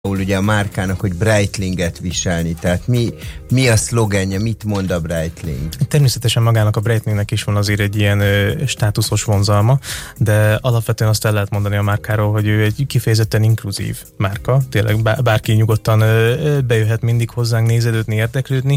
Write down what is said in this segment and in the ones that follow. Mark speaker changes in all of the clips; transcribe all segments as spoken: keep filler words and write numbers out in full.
Speaker 1: ugye a márkának, hogy Breitlinget viselni, tehát mi, mi a szlogenje, mit mond a Breitling?
Speaker 2: Természetesen magának a Breitlingnek is van azért egy ilyen ö, státuszos vonzalma, de alapvetően azt el lehet mondani a márkáról, hogy ő egy kifejezetten inkluzív márka, tényleg bár, bárki nyugodtan ö, bejöhet mindig hozzánk nézelődni, érdeklődni.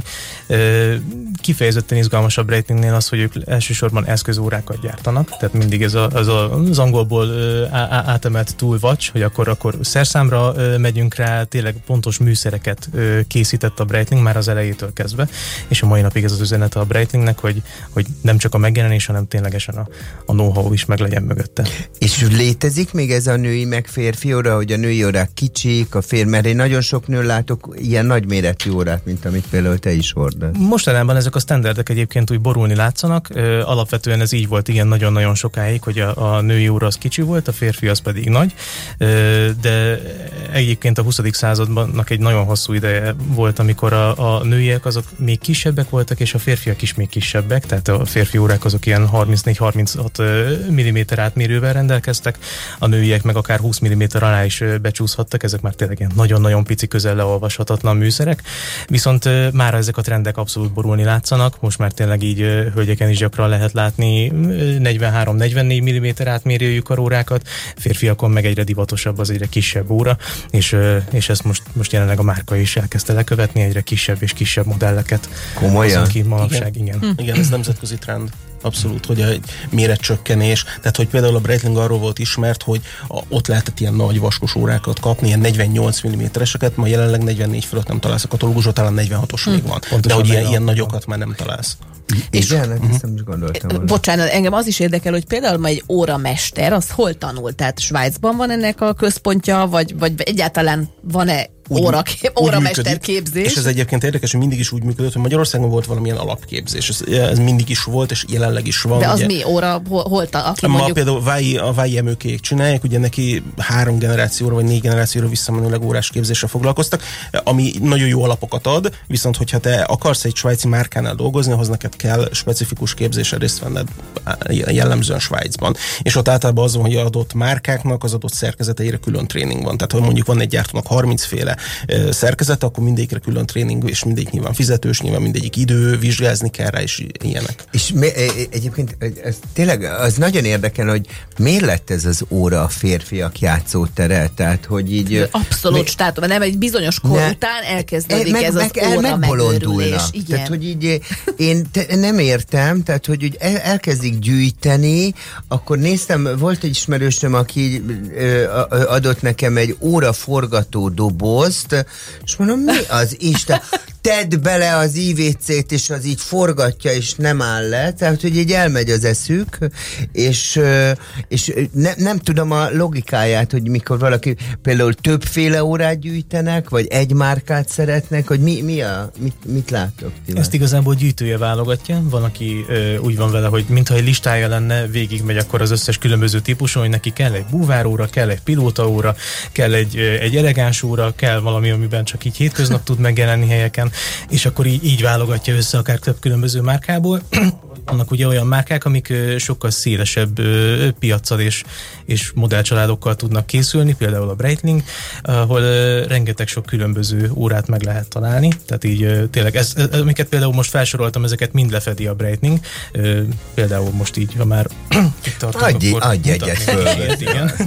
Speaker 2: Ö, kifejezetten izgalmas a Breitlingnél az, hogy ők elsősorban eszközórákat gyártanak, tehát mindig ez a, az, a, az angolból ö, á, átemelt tool watch, hogy akkor, akkor szerszámra ö, megyünk rá, tényleg pontos műszereket ö, készített a Breitling már az elejétől kezdve, és a mai napig ez az üzenete a Breitlingnek, hogy, hogy nem csak a megjelenés, hanem ténylegesen a, a know-how is meg legyen mögötte.
Speaker 1: És létezik még ez a női meg férfi óra, hogy a női órák kicsik, a férfi, mert én nagyon sok nő látok ilyen nagyméretű órát, mint amit például te is hordasz.
Speaker 2: Mostanában ezek a standardek egyébként úgy borulni látszanak, ö, alapvetően ez így volt igen nagyon-nagyon sokáig, hogy a, a női óra az kicsi volt, a férfi az pedig nagy, ö, de egyébként a huszadik századnak egy nagyon hosszú ideje volt, amikor a, a nőiek azok még kisebbek voltak, és a férfiak is még kisebbek, tehát a férfi órák azok ilyen harmincnégy-harminchat milliméter átmérővel rendelkeztek, a nőiek meg akár húsz milliméter alá is becsúszhattak, ezek már tényleg ilyen nagyon-nagyon pici, közel leolvashatatlan műszerek, viszont mára ezek a trendek abszolút borulni látszanak, most már tényleg így hölgyeken is gyakran lehet látni negyvenhárom-negyvennégy milliméter átmérőjű karórákat, férfiakon meg egyre divatosabb az egyre kisebb óra, és és ezt most, most jelenleg a márka is elkezdte lekövetni, egyre kisebb és kisebb modelleket.
Speaker 1: Komolyan?
Speaker 2: Ki manapság, igen.
Speaker 3: Igen. Hm. igen, ez nemzetközi trend. Abszolút, hogy a méretcsökkenés, tehát hogy például a Breitling arról volt ismert, hogy a, ott lehetett ilyen nagy vaskos órákat kapni, ilyen negyvennyolc millimétereseket, ma jelenleg negyvennégy fölött nem találsz a katalógusban, talán negyvenhatos hm. még van. Pontosan, de hogy ilyen, ilyen nagyokat már nem találsz.
Speaker 1: És igen, uh-huh. ezt nem is gondoltam volna.
Speaker 4: Bocsánat, engem az is érdekel, hogy például ma egy óramester, az hol tanul? Tehát Svájcban van ennek a központja, vagy, vagy egyáltalán van-e óra, óramester képzés?
Speaker 3: És ez egyébként érdekes, hogy mindig is úgy működött, hogy Magyarországon volt valamilyen alapképzés. Ez, ez mindig is volt, és jelenleg is van.
Speaker 4: De az
Speaker 3: ugye,
Speaker 4: mi óra, hol, hol ta, aki
Speaker 3: ma
Speaker 4: mondjuk...
Speaker 3: például Vái, a Vái emőkék csinálják, ugye neki három generációra, vagy négy generációra visszamenőleg órás képzésre foglalkoztak, ami nagyon jó alapokat ad, viszont hogyha te akarsz egy svájci márkánál dolgozni, ahhoz neked kell specifikus képzésre részt venned jellemzően Svájcban. És ott általában az van, hogy adott márkáknak az adott szerkezeteire külön tréning van. Tehát, ha mondjuk van egy gyártónak harmincféle szerkezete, akkor mindegyikre külön tréning, és mindegyik nyilván fizetős, nyilván mindegyik idő, vizsgázni kell rá, és ilyenek.
Speaker 1: És mi, egyébként ez tényleg az nagyon érdekel, hogy miért lett ez az óra a férfiak játszótere? Tehát, hogy így...
Speaker 4: Abszolút státum, nem egy bizonyos kor ne, után elkezdődik meg, ez meg, az óra megőrülés.
Speaker 1: Tehát, hogy így én te, nem értem, tehát, hogy úgy el, elkezdik gyűjteni, akkor néztem, volt egy ismerősöm, aki ö, adott nekem egy óra forgató dobozt, és mondom, mi az Isten? Tedd bele az í vé cét, és az így forgatja, és nem áll le, tehát, hogy így elmegy az eszük, és, és ne, nem tudom a logikáját, hogy mikor valaki például többféle órát gyűjtenek, vagy egy márkát szeretnek, hogy mi, mi a, mit, mit látok? Ti
Speaker 2: Ezt igazából gyűjtője válogatja, van, aki ö, úgy van vele, hogy mintha egy listája lenne, végigmegy akkor az összes különböző típuson, hogy neki kell egy búváróra, kell egy pilótaóra, kell egy, egy elegáns óra, kell valami, amiben csak így hétköznap tud megjelenni helyeken, és akkor így, így válogatja össze akár több különböző márkából. Vannak ugye olyan márkák, amik ö, sokkal szélesebb ö, piaccal és, és modellcsaládokkal tudnak készülni, például a Breitling, ahol ö, rengeteg sok különböző órát meg lehet találni, tehát így ö, tényleg, ez, ez, amiket például most felsoroltam, ezeket mind lefedi a Breitling, ö, például most így, ha már itt tartunk,
Speaker 1: adj, adj egyet föl.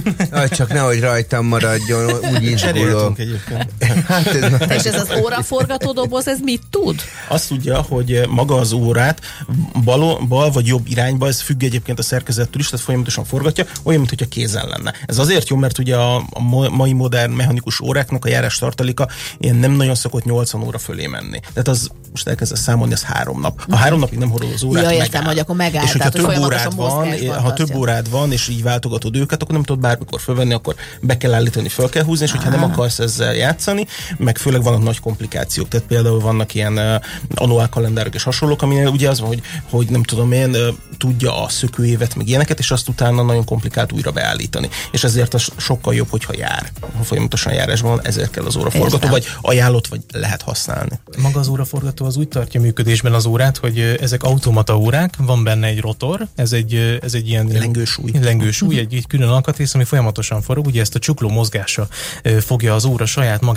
Speaker 1: Csak nehogy rajtam maradjon, úgy izgulok.
Speaker 4: Hát ez és ez az óraforgató doboz, ez mit tud? azt
Speaker 3: tudja, hogy maga az órát bal, bal vagy jobb irányba, ez függ egyébként a szerkezettől is, tehát folyamatosan forgatja, olyan, mintha kézzel lenne. Ez azért jó, mert ugye a, a mai modern mechanikus óráknak a járás tartaléka ilyen nem nagyon szokott nyolcvan óra fölé menni. Tehát az most elkezdesz számolni, az három nap. Ha három napig nem hordod az órát,
Speaker 4: ja, értem, hogy akkor megáll.
Speaker 3: És hogyha több órád van, ha több órád van, és így váltogatod őket, akkor nem tudod bármikor fölvenni, akkor be kell állítani, föl kell húzni, és hogyha nem akarsz ezzel játszani, meg főleg vannak nagy komplikációk. Tehát például vannak ilyen uh, annuál kalendárok és hasonlók, aminél ugye az van, hogy, hogy nem tudom én, uh, tudja a szökőévet, meg ilyeneket, és azt utána nagyon komplikált újra beállítani. És ezért az sokkal jobb, hogyha jár. Ha folyamatosan járásban van, ezért kell az óraforgató, vagy ajánlott, vagy lehet használni.
Speaker 2: Maga az óraforgató gyártó az úgy tartja működésben az órát, hogy ezek automata órák, van benne egy rotor, ez egy, ez egy ilyen
Speaker 3: lengősúly,
Speaker 2: lengősúly egy, egy külön alkatrész, ami folyamatosan forog, ugye ezt a csukló mozgása fogja az óra saját magát